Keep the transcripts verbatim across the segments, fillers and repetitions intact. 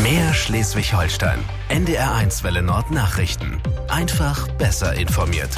Mehr Schleswig-Holstein. N D R eins Welle Nord Nachrichten. Einfach besser informiert.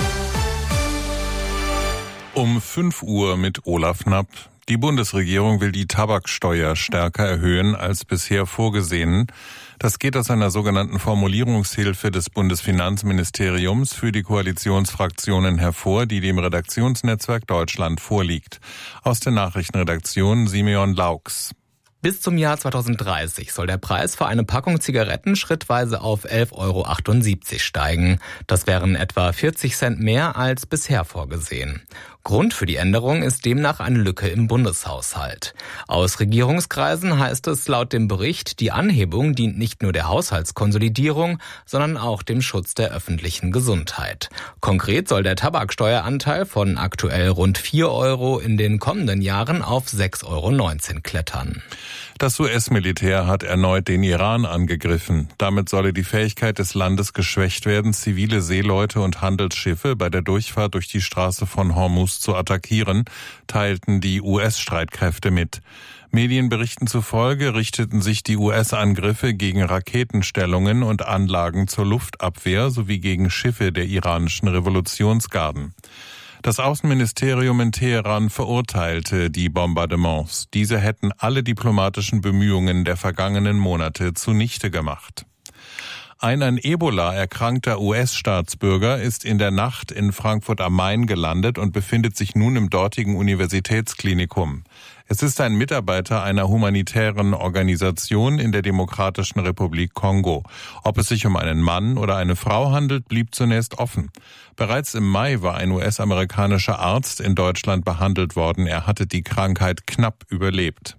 Um fünf Uhr mit Olaf Knapp. Die Bundesregierung will die Tabaksteuer stärker erhöhen als bisher vorgesehen. Das geht aus einer sogenannten Formulierungshilfe des Bundesfinanzministeriums für die Koalitionsfraktionen hervor, die dem Redaktionsnetzwerk Deutschland vorliegt. Aus der Nachrichtenredaktion Simeon Laux. Bis zum Jahr zweitausenddreißig soll der Preis für eine Packung Zigaretten schrittweise auf elf Euro achtundsiebzig steigen. Das wären etwa vierzig Cent mehr als bisher vorgesehen. Grund für die Änderung ist demnach eine Lücke im Bundeshaushalt. Aus Regierungskreisen heißt es laut dem Bericht, die Anhebung dient nicht nur der Haushaltskonsolidierung, sondern auch dem Schutz der öffentlichen Gesundheit. Konkret soll der Tabaksteueranteil von aktuell rund vier Euro in den kommenden Jahren auf sechs Euro neunzehn klettern. Das U S-Militär hat erneut den Iran angegriffen. Damit solle die Fähigkeit des Landes geschwächt werden, zivile Seeleute und Handelsschiffe bei der Durchfahrt durch die Straße von Hormuz zu attackieren, teilten die U S-Streitkräfte mit. Medienberichten zufolge richteten sich die U S-Angriffe gegen Raketenstellungen und Anlagen zur Luftabwehr sowie gegen Schiffe der iranischen Revolutionsgarden. Das Außenministerium in Teheran verurteilte die Bombardements. Diese hätten alle diplomatischen Bemühungen der vergangenen Monate zunichte gemacht. Ein an Ebola erkrankter U S-Staatsbürger ist in der Nacht in Frankfurt am Main gelandet und befindet sich nun im dortigen Universitätsklinikum. Es ist ein Mitarbeiter einer humanitären Organisation in der Demokratischen Republik Kongo. Ob es sich um einen Mann oder eine Frau handelt, blieb zunächst offen. Bereits im Mai war ein U S-amerikanischer Arzt in Deutschland behandelt worden. Er hatte die Krankheit knapp überlebt.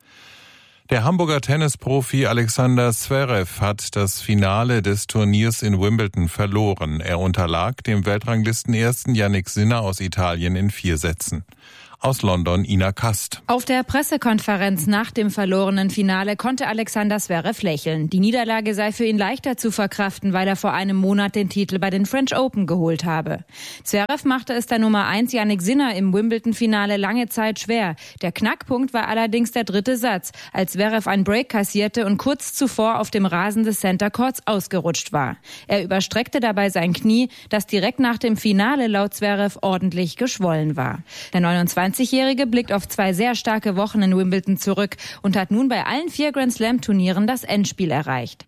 Der Hamburger Tennisprofi Alexander Zverev hat das Finale des Turniers in Wimbledon verloren. Er unterlag dem Weltranglistenersten Jannik Sinner aus Italien in vier Sätzen. Aus London Ina Kast. Auf der Pressekonferenz nach dem verlorenen Finale konnte Alexander Zverev lächeln. Die Niederlage sei für ihn leichter zu verkraften, weil er vor einem Monat den Titel bei den French Open geholt habe. Zverev machte es der Nummer eins Jannik Sinner im Wimbledon-Finale lange Zeit schwer. Der Knackpunkt war allerdings der dritte Satz, als Zverev einen Break kassierte und kurz zuvor auf dem Rasen des Center Courts ausgerutscht war. Er überstreckte dabei sein Knie, das direkt nach dem Finale laut Zverev ordentlich geschwollen war. Der neunundzwanzigjährige Der zwanzigjährige blickt auf zwei sehr starke Wochen in Wimbledon zurück und hat nun bei allen vier Grand-Slam-Turnieren das Endspiel erreicht.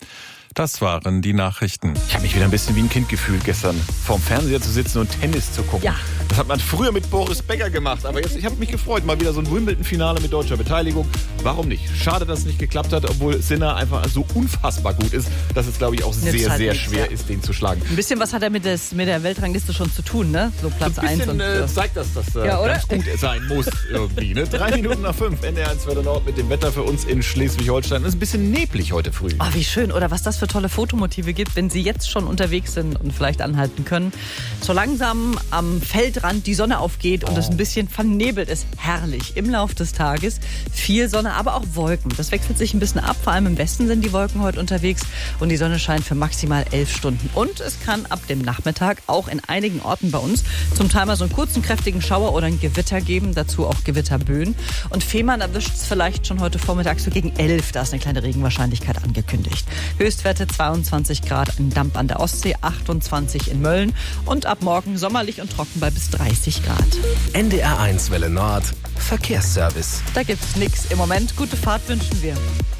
Das waren die Nachrichten. Ich habe mich wieder ein bisschen wie ein Kind gefühlt gestern, vorm Fernseher zu sitzen und Tennis zu gucken. Ja. Das hat man früher mit Boris Becker gemacht, aber jetzt, ich habe mich gefreut, mal wieder so ein Wimbledon-Finale mit deutscher Beteiligung. Warum nicht? Schade, dass es nicht geklappt hat, obwohl Sinner einfach so unfassbar gut ist, dass es, glaube ich, auch sehr, sehr schwer ist, den zu schlagen. Ein bisschen was hat er mit, des, mit der Weltrangliste schon zu tun, ne? So Platz eins. So ein bisschen und äh, zeigt das, dass äh, ja, ganz gut sein muss irgendwie. Ne? Drei Minuten nach fünf, N D R eins Welle Nord mit dem Wetter für uns in Schleswig-Holstein. Es ist ein bisschen neblig heute früh. Oh, wie schön. Oder was das für tolle Fotomotive gibt, wenn Sie jetzt schon unterwegs sind und vielleicht anhalten können. So langsam am Feldrand die Sonne aufgeht und oh. es ein bisschen vernebelt ist. Herrlich. Im Lauf des Tages viel Sonne, aber auch Wolken. Das wechselt sich ein bisschen ab. Vor allem im Westen sind die Wolken heute unterwegs und die Sonne scheint für maximal elf Stunden. Und es kann ab dem Nachmittag auch in einigen Orten bei uns zum Teil mal so einen kurzen, kräftigen Schauer oder ein Gewitter geben. Dazu auch Gewitterböen. Und Fehmarn erwischt es vielleicht schon heute Vormittag so gegen elf. Da ist eine kleine Regenwahrscheinlichkeit angekündigt. Höchstwerte zweiundzwanzig Grad in Damp an der Ostsee, achtundzwanzig in Mölln und ab morgen sommerlich und trocken bei bis dreißig Grad. N D R eins Welle Nord Verkehrsservice. Da gibt's nichts im Moment. Gute Fahrt wünschen wir.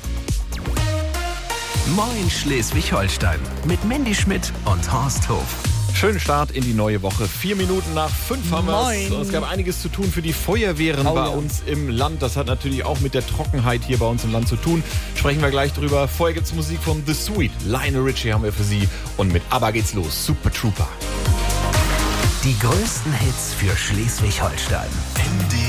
Moin Schleswig-Holstein mit Mandy Schmidt und Horst Hof. Schönen Start in die neue Woche. Vier Minuten nach fünf haben wir es. Und es gab einiges zu tun für die Feuerwehren oh, bei ja. uns im Land. Das hat natürlich auch mit der Trockenheit hier bei uns im Land zu tun. Sprechen wir gleich drüber. Vorher gibt es Musik von The Sweet. Lionel Richie haben wir für Sie. Und mit ABBA geht's los. Super Trooper. Die größten Hits für Schleswig-Holstein.